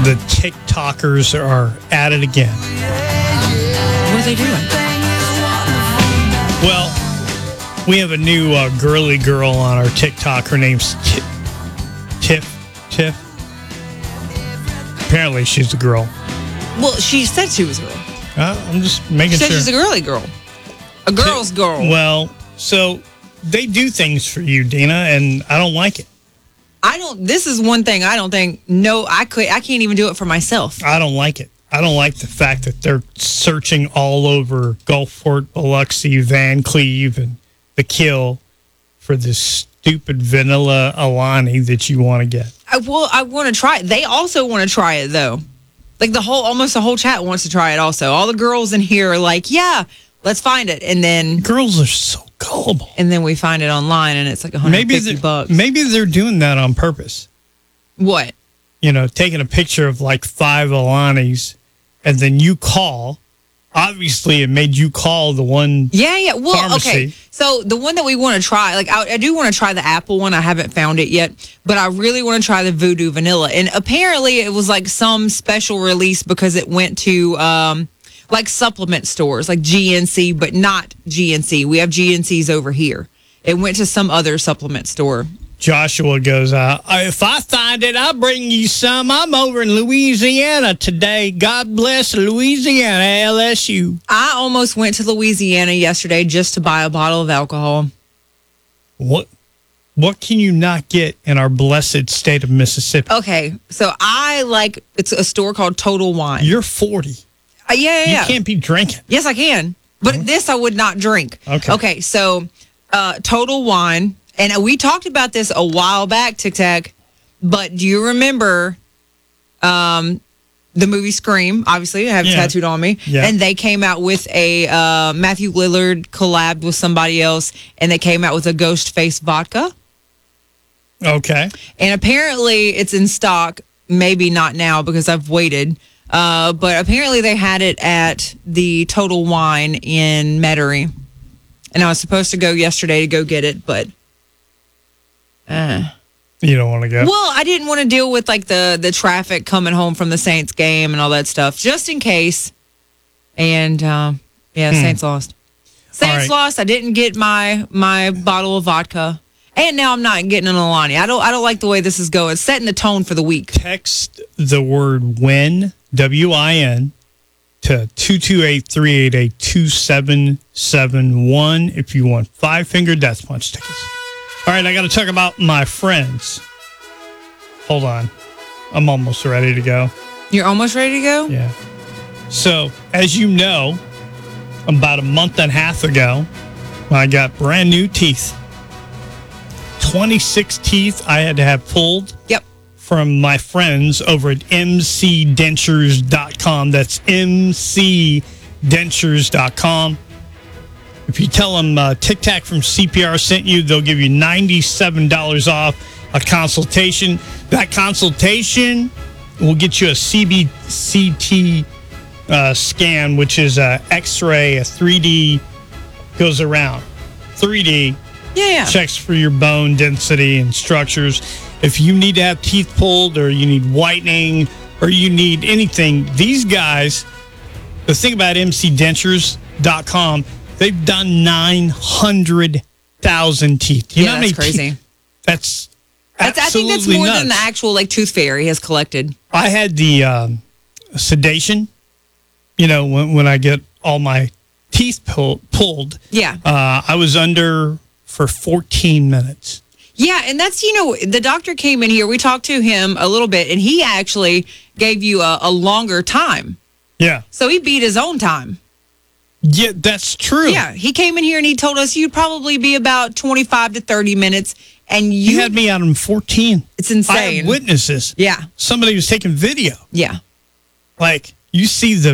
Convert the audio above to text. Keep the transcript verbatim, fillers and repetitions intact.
The TikTokers are at it again. What are they doing? Well, we have a new uh, girly girl on our TikTok. Her name's T- Tiff. Tiff. Apparently, she's a girl. Well, she said she was a girl. Uh, I'm just making She said sure. she's a girly girl. A girl's girl. Well, so they do things for you, Dina, and I don't like it. I don't. This is one thing I don't think. No, I could. I can't even do it for myself. I don't like it. I don't like the fact that they're searching all over Gulfport, Biloxi, Van Cleve, and the Kill for this stupid vanilla Alani that you want to get. I, well, I want to try it. They also want to try it though. Like the whole, almost the whole chat wants to try it. Also, all the girls in here are like, "Yeah, let's find it," and then girls are so gullible. And then we find it online, and it's like one hundred fifty maybe bucks. Maybe they're doing that on purpose. What? You know, taking a picture of like five Alanis, and then you call. Obviously, it made you call the one. Yeah, yeah. Well, pharmacy. Okay. So the one that we want to try, like I, I do want to try the Apple one. I haven't found it yet, but I really want to try the Voodoo Vanilla. And apparently, it was like some special release because it went to um, like supplement stores, like G N C, but not G N C. We have G N Cs over here. It went to some other supplement store. Joshua goes, uh, if I find it, I'll bring you some. I'm over in Louisiana today. God bless Louisiana, L S U. I almost went to Louisiana yesterday just to buy a bottle of alcohol. What What can you not get in our blessed state of Mississippi? Okay, so I like, it's a store called Total Wine. You're forty. Uh, yeah, yeah, yeah. You can't be drinking. Yes, I can. But mm-hmm. this I would not drink. Okay. Okay, so uh, Total Wine. And we talked about this a while back, Tic Tac. But do you remember um, the movie Scream? Obviously, I have yeah. it tattooed on me. Yeah. And they came out with a uh, Matthew Lillard collabed with somebody else. And they came out with a Ghost Face vodka. Okay. And apparently it's in stock. Maybe not now because I've waited. Uh, but apparently they had it at the Total Wine in Metairie. And I was supposed to go yesterday to go get it, but... Uh. You don't want to go? Well, I didn't want to deal with like the, the traffic coming home from the Saints game and all that stuff, just in case. And um, yeah, hmm. Saints lost. Saints right. lost. I didn't get my my bottle of vodka, and now I'm not getting an Alani. I don't I don't like the way this is going. It's setting the tone for the week. Text the word "win" W I N to two two eight, three eight eight, two seven seven one if you want Five Finger Death Punch tickets. All right, I got to talk about my friends. Hold on. I'm almost ready to go. You're almost ready to go? Yeah. So, as you know, about a month and a half ago, I got brand new teeth. twenty-six teeth I had to have pulled. Yep. From my friends over at M C dentures dot com. That's M C dentures dot com. If you tell them uh, Tic Tac from C P R sent you, they'll give you ninety-seven dollars off a consultation. That consultation will get you a C B C T uh, scan, which is an X-ray, a three D, goes around. three D yeah, yeah. checks for your bone density and structures. If you need to have teeth pulled or you need whitening or you need anything, these guys, the thing about M C dentures dot com, they've done nine hundred thousand teeth. You yeah, know how that's many crazy. Teeth? That's That's, I think that's more nuts. Than the actual like tooth fairy has collected. I had the um, sedation, you know, when, when I get all my teeth pull, pulled. Yeah. Uh, I was under for fourteen minutes. Yeah, and that's, you know, the doctor came in here. We talked to him a little bit, and he actually gave you a, a longer time. Yeah. So he beat his own time. Yeah, that's true. Yeah, he came in here and he told us you'd probably be about twenty-five to thirty minutes. And you he had me out in fourteen. It's insane. I had witnesses. Yeah. Somebody was taking video. Yeah. Like, you see the